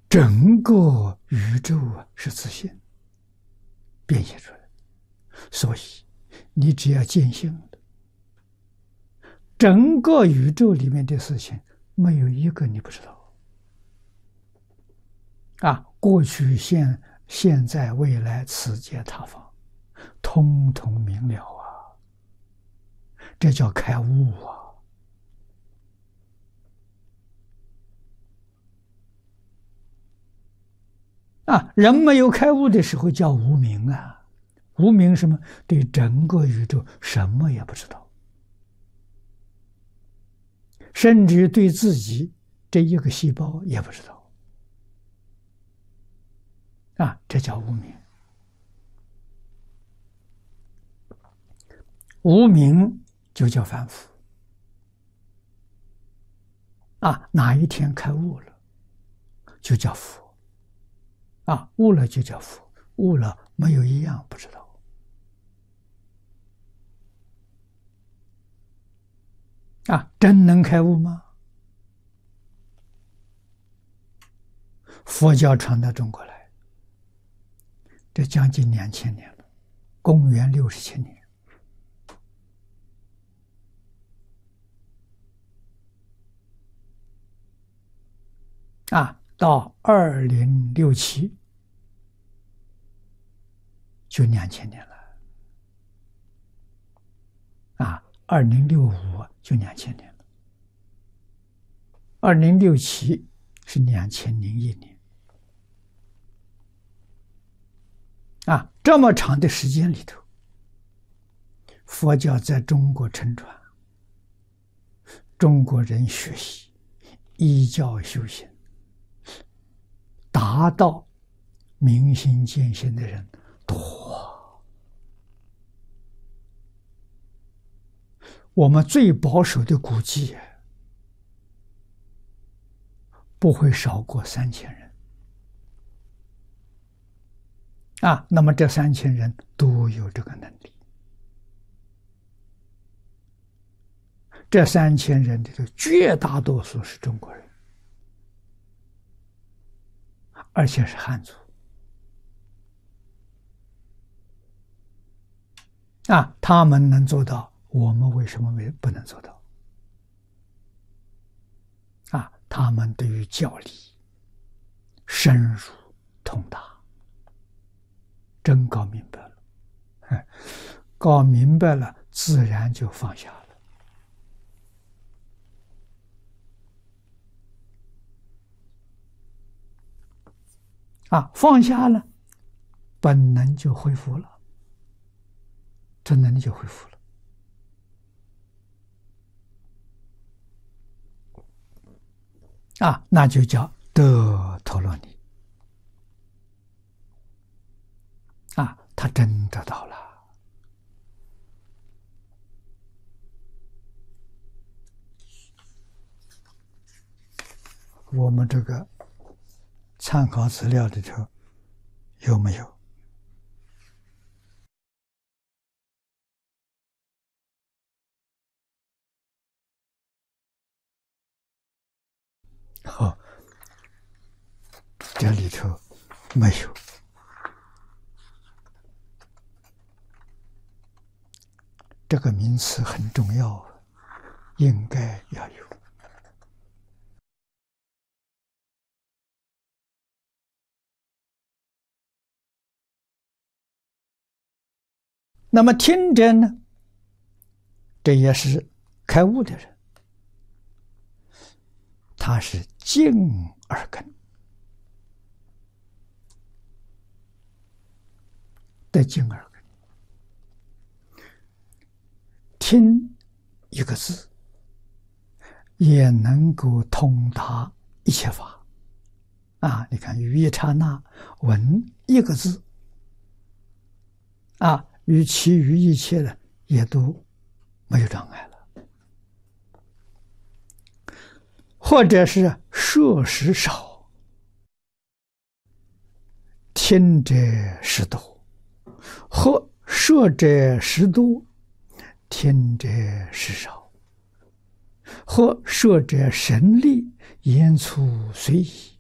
整个宇宙啊是自性变现出来的，所以你只要见性的，整个宇宙里面的事情没有一个你不知道。过去、现在、未来，此界他方，通通明了啊！这叫开悟人没有开悟的时候叫无明啊！无明什么？对整个宇宙什么也不知道，甚至对自己这一个细胞也不知道。这叫无明。无明就叫凡夫。哪一天开悟了，就叫佛。悟了就叫佛，悟了没有一样不知道。真能开悟吗？佛教传到中国来，这将近2000年了，公元60千年。到2067就2000年了。2065就2000年了，2067是2001年。这么长的时间里头，佛教在中国沉传，中国人学习依教修行，达到明心见性的人多。我们最保守的估计不会少过3000人。那么这3000人都有这个能力。这3000人里头绝大多数是中国人，而且是汉族。他们能做到，我们为什么不能做到？他们对于教理深入通达，真搞明白了。搞明白了，自然就放下了。放下了，本能就恢复了，这能力就恢复了。那就叫得陀罗尼。他真得到了。我们这个参考资料里头有没有？这里头没有。这个名词很重要，应该要有。那么听者呢？这也是开悟的人，他是静耳根，得静耳根，听一个字，也能够通达一切法。你看，于一刹那闻一个字，与其余一切的也都没有障碍了。或者是摄食少，听者识多，或摄者识多，听者识少，或摄者神力，言出随意，